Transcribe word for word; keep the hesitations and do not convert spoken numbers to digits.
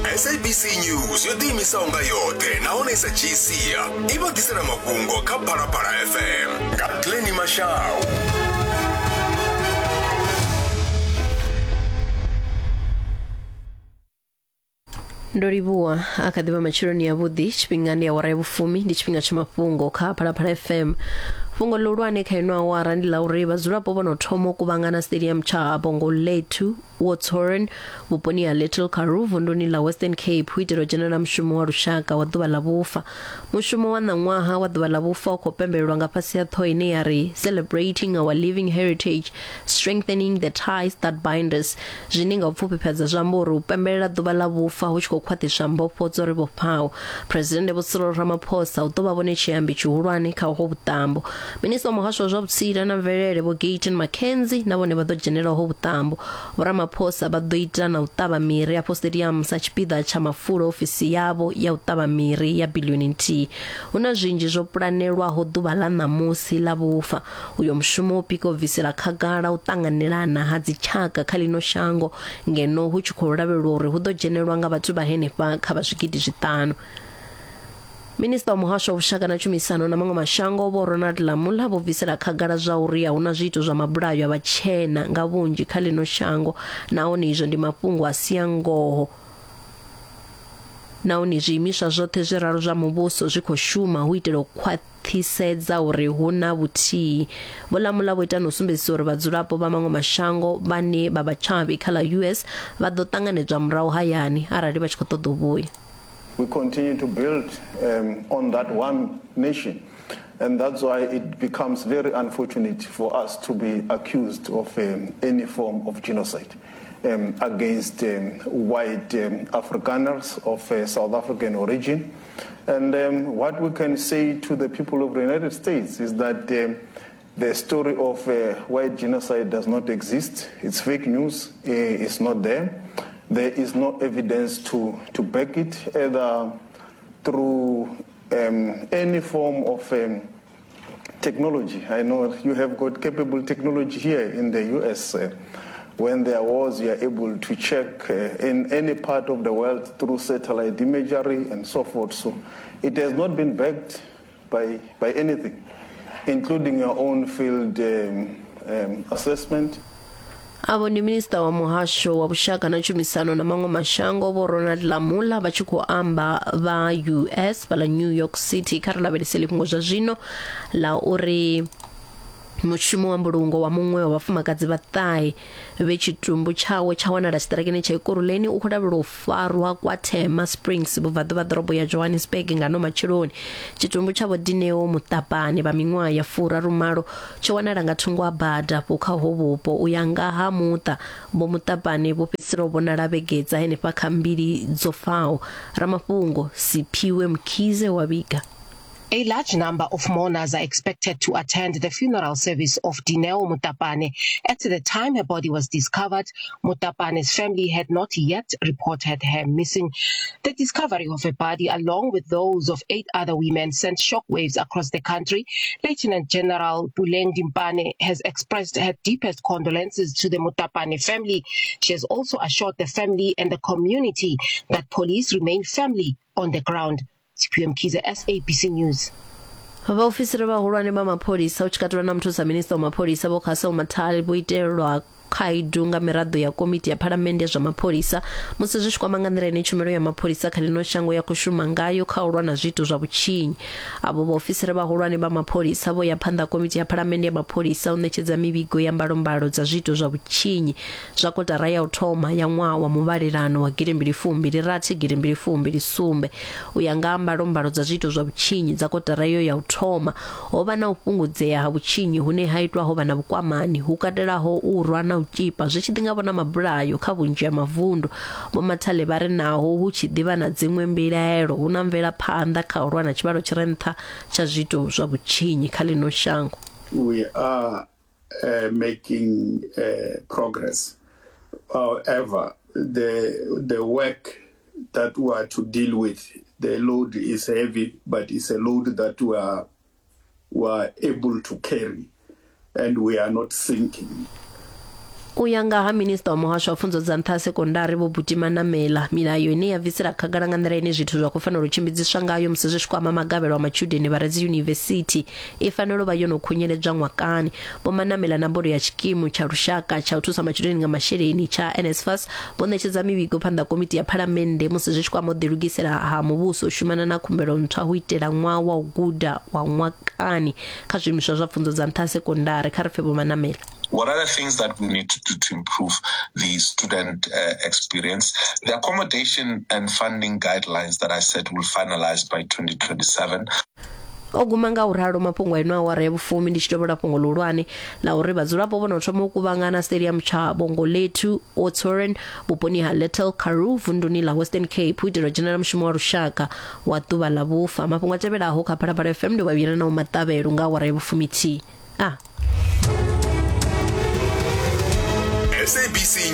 S A B C News yo tiimisa unga yote naona isachisia iba kisera mafhungo kha Phalaphala F M nga Glenny Mashau. Ndoribua akadhiva machironi ya vudhi chipingani ya wara vufumi ndi chipinga cha mafhungo kha Phalaphala F M. Fungo lolwane khaino awara ndi laure vazulapo vano thomo kuvangana stadium cha Bongo Letu Watson vuponi ya Little Karuvu ndoni la Western Cape huitero general mshumo wa rushaka wa dhuva la vufa. Mshumo wa nangwaha wa dhuva la vufa ukopembelwa nga pasi ya thoine yari celebrating our living heritage, strengthening the ties that bind us. Jininga ufupi peza jamburu upembela dhuva la vufa huchiko kwati shambopo zoribo pao. President Cyril Ramaphosa utoba vone chiambi chuhurwane ka ho butambo. Minister Mohasho Job Sira na Verere bo Gaten Mackenzie na vone vado general ho butambo. Ramaphosa badoita na utaba miri ya stadium sachipida cha mafuro ofisi yabo ya utaba miri ya bilioni nti. Una jinji jo planelwa ho dhuva la namusi la vufa. Uyo mshumo piko visira khagala utanganelana hadzi chaka khalino shango ngeno huchikholavelo uri hudo general nga bathu ba hene pa kha ba zwigidi zwitano. Minister Mohasho ushaka na chumisano na mango mashango bo Ronald Lamula bo visela khagala zwa uri una zwiito zwa mabulayo abachena nga vunji khalino shango naoni izvo ndi mafhungo asiyangoho. Naoni zwiimiswa zwoṱhe zwiraru zwa muvhuso zwikho shuma hu itela u khwaṱhisedza uri huna vhuthihi. Vho Lamula vho ita no sumbedzisa uri vhadzulapo vha mango mashango vhane vha vhatshavhi kha la U S vha ḓo ṱanganedzwa murahu hayani arali vha tshi khou ṱoḓa u vhuya. We continue to build um, on that one nation, and that's why it becomes very unfortunate for us to be accused of um, any form of genocide um, against um, white um, Afrikaners of uh, South African origin. And um, what we can say to the people of the United States is that um, the story of uh, white genocide does not exist. It's fake news. Uh, it's not there. There is no evidence to, to back it, either through um, any form of um, technology. I know you have got capable technology here in the U S. Uh, when there was, you are able to check uh, in any part of the world through satellite imagery and so forth. So it has not been backed by, by anything, including your own field um, um, assessment. Abo ni Minister wa Mohasho wa Bushaka na chumisano na mango mashango bo Ronald Lamula bachiku amba va U S bala New York City karala beliseli kungoja jino la uri mushumo wa mbulungo wa mungwe wa bafumakadzi batai bechitumbu chawe chawana chitarakene cha ikoruleni ukhodabula ufarwa kwa Tema Springs buvado va dorobo ya Johannesburg ngano machironi chitumbu chavo Dineo Mutapane ba mingwa ya fura rumalo chawana ranga thungwa bada pokha hobopo uyanga ha muta bo Mutapane bo pisiro bona labegedza hene pa khambiri dzofao Ramaphosa Siphiwe Mkhize wabika. A large number of mourners are expected to attend the funeral service of Dineo Mutapane. At the time her body was discovered, Mutapane's family had not yet reported her missing. The discovery of her body, along with those of eight other women, sent shockwaves across the country. Lieutenant General Puleng Dimpane has expressed her deepest condolences to the Mutapane family. She has also assured the family and the community that police remain firmly on the ground. Siphiwe Mkhize, S A B C News. Vaofisiri vahulwane va maphorisa uchikatula na mthusa minister wa maphorisa vokhasa umathali voitelwa khaidunga mirado ya komiti ya parliament ya maphorisa musi zwi shikwamangandira ni tshumelo ya maphorisa khalino shango ya kushuma ngayo kha ulwa na zwiito zwa vhutshinyi. Abo vaofisiri vahulwane va maphorisa vo ya phanḓa komiti ya parliament ya maphorisa u ṋetshedza mivhigo ya mbalombalo dza zwiito zwa vhutshinyi zwa kotara ya u thoma ya ṅwaha wa muvhalelano wa gidimbili fumbili rathi gidimbili fumbili sumbe u ya nga mbalombalo dza zwiito zwa vhutshinyi dza kotara yo ya u thoma ho vha na u fhungudzea ha vhutshinyi hune ha itwa ho vha na vhukwamani hu katelaho u rwa na uchipa zwi tshi ḓinga vhona mabulayo kha vhunzhi ha mavundu vho mathale vha ri naho hu tshi ḓivha na dziṅwe mbilaelo hu na mvelaphanḓa kha u lwa na tshivhalo tshi re nṱha tsha zwiito zwa vhutshinyi kha ḽino shango. We are uh, making uh, progress. However, the the work that we are to deal with, the load is heavy, but it's a load that we are, we are able to carry, and we are not sinking. Uyanga ha Minister wa Muhasho wa Pfunzo dza Nṱha Sekondari Vho Buti Manamela milayo ine ya bvisela khagala nga nḓila ine zwithu zwa khou fanela u tshimbidziswa ngayo musi zwi tshi kwama magavhelo a matshudeni vha re dzi yunivesithi i fanela u vha yo no khunyeledzwa ṅwakani. Vho Manamela na bodo ya tshikimu tsha lushaka tsha u thusa matshudeni nga masheleni tsha N S F A S vho ṋetshedza mivhigo phanḓa komiti ya phalamennde musi zwi tshi kwama u ḓilugisela ha muvhuso u shumana na khumbelo ntswa hu itela ṅwaha wa u guda wa ṅwakani kha zwiimiswa zwa pfunzo dza nṱha sekondari. Kha ri pfe Vho Manamela. What are the things that we need to do to improve the student uh, experience? The accommodation and funding guidelines that I said will finalize by twenty twenty-seven. Oguma nga uralo mafhungo eno awara ya vhufumi ndi tshitobola fhungo ḽihulwane la uri vhadzulapo vho no thoma u kuvhangana stadium tsha Bongo Lethu Otoren vhuponi ha Little Karoo vunduni la Western Cape u itela u dzhenela mushumo wa lushaka wa ḓuvha ḽa vhufa. Mafhungo a tevhelaho kha Phalaphala F M ndi vhavhili na u maṱavhelo nga awara ya vhufumi thihi. Ah. S A B C